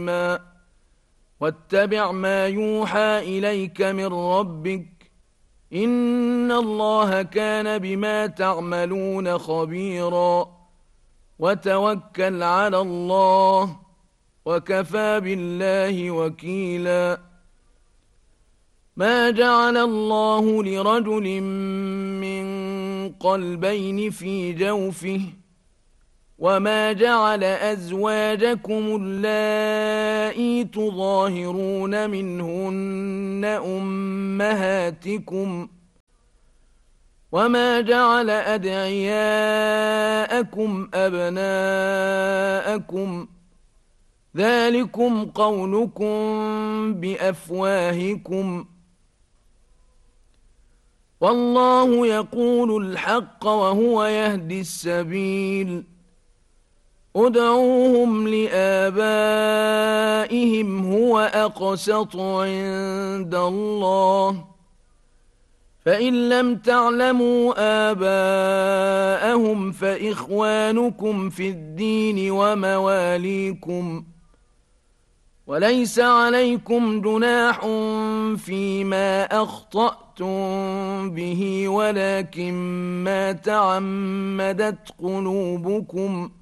واتبع ما يوحى إليك من ربك إن الله كان بما تعملون خبيرا وتوكل على الله وكفى بالله وكيلا ما جعل الله لرجل من قلبين في جوفه وما جعل أزواجكم اللائي تظاهرون منهن أمهاتكم وما جعل أدعياءكم أبناءكم ذلكم قولكم بأفواهكم والله يقول الحق وهو يهدي السبيل ادعوهم لآبائهم هو أقسط عند الله فإن لم تعلموا آباءهم فإخوانكم في الدين ومواليكم وليس عليكم جناح فيما أخطأتم به ولكن ما تعمدت قلوبكم